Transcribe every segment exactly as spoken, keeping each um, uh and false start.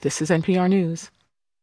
This is N P R News.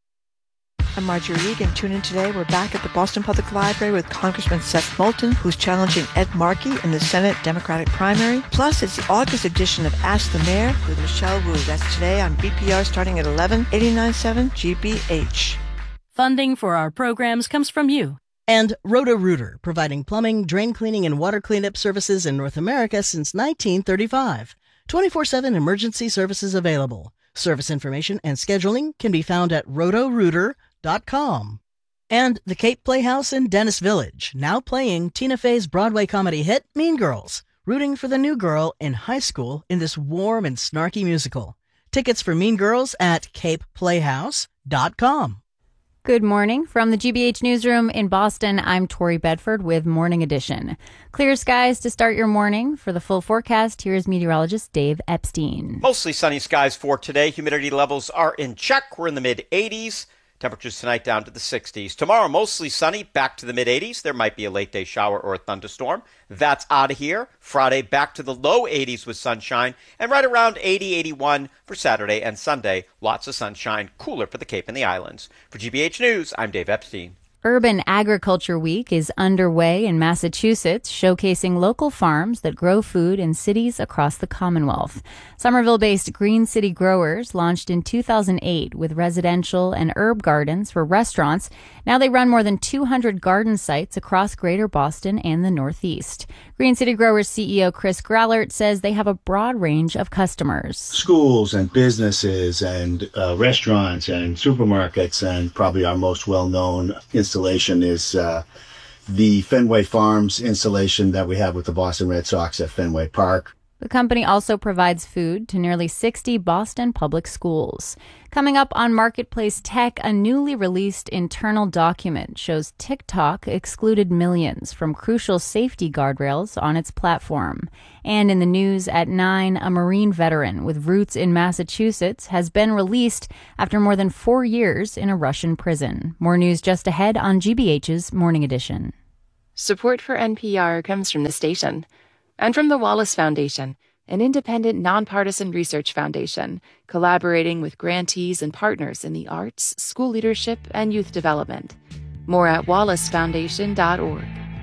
I'm Marjorie Egan. Tune in today. We're back at the Boston Public Library with Congressman Seth Moulton, who's challenging Ed Markey in the Senate Democratic primary. Plus, it's the August edition of Ask the Mayor with Michelle Wu. That's today on B P R starting at eleven, eighty-nine point seven G B H. Funding for our programs comes from you. And Roto-Rooter, providing plumbing, drain cleaning, and water cleanup services in North America since nineteen thirty-five. twenty-four seven emergency services available. Service information and scheduling can be found at roto rooter dot com. And the Cape Playhouse in Dennis Village, now playing Tina Fey's Broadway comedy hit Mean Girls, rooting for the new girl in high school in this warm and snarky musical. Tickets for Mean Girls at cape playhouse dot com. Good morning. From the G B H Newsroom in Boston, I'm Tori Bedford with Morning Edition. Clear skies to start your morning. For the full forecast, here's meteorologist Dave Epstein. Mostly sunny skies for today. Humidity levels are in check. We're in the mid eighties. Temperatures tonight down to the sixties. Tomorrow, mostly sunny, back to the mid eighties. There might be a late day shower or a thunderstorm. That's out of here. Friday, back to the low eighties with sunshine, and right around eighty, eighty-one for Saturday and Sunday. Lots of sunshine, cooler for the Cape and the Islands. For G B H News, I'm Dave Epstein. Urban Agriculture Week is underway in Massachusetts, showcasing local farms that grow food in cities across the Commonwealth. Somerville-based Green City Growers launched in two thousand eight with residential and herb gardens for restaurants. Now they run more than two hundred garden sites across Greater Boston and the Northeast. Green City Growers C E O Chris Grallert says they have a broad range of customers. Schools and businesses and uh, restaurants and supermarkets, and probably our most well-known installation is uh, the Fenway Farms installation that we have with the Boston Red Sox at Fenway Park. The company also provides food to nearly sixty Boston public schools. Coming up on Marketplace Tech, a newly released internal document shows TikTok excluded millions from crucial safety guardrails on its platform. And in the news at nine, a Marine veteran with roots in Massachusetts has been released after more than four years in a Russian prison. More news just ahead on G B H's Morning Edition. Support for N P R comes from the station and from the Wallace Foundation, an independent, nonpartisan research foundation collaborating with grantees and partners in the arts, school leadership, and youth development. More at wallace foundation dot org.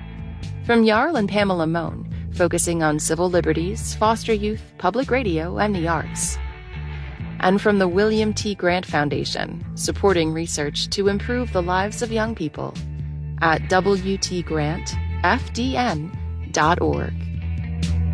From Jarl and Pamela Mohn, focusing on civil liberties, foster youth, public radio, and the arts. And from the William T. Grant Foundation, supporting research to improve the lives of young people at w t grant f d n dot org.